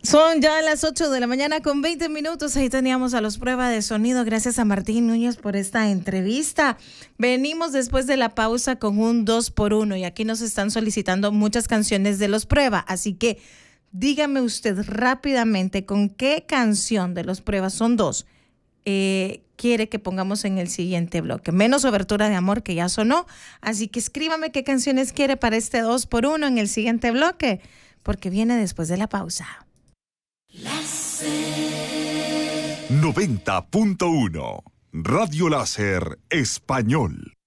Son ya las 8 de la mañana con 20 minutos. Ahí teníamos a los pruebas de sonido. Gracias a Martín Núñez por esta entrevista. Venimos después de la pausa con un 2x1 y aquí nos están solicitando muchas canciones de los pruebas. Así que dígame usted rápidamente con qué canción de los pruebas, son dos, quiere que pongamos en el siguiente bloque. Menos Obertura de Amor, que ya sonó. Así que escríbame qué canciones quiere para este 2x1 en el siguiente bloque, porque viene después de la pausa. 90.1 Radio Láser Español.